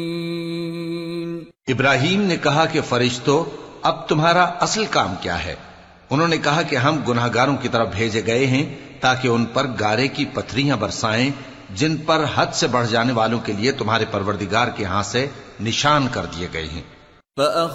इब्राहीम ने कहा कि फरिश्तों, अब तुम्हारा असल काम क्या है? उन्होंने कहा कि हम गुनाहगारों की तरफ भेजे गए हैं ताकि उन पर गारे की पत्थरियां बरसाएं, जिन पर हद से बढ़ जाने वालों के लिए तुम्हारे परवरदिगार के यहां से निशान कर दिए गए हैं।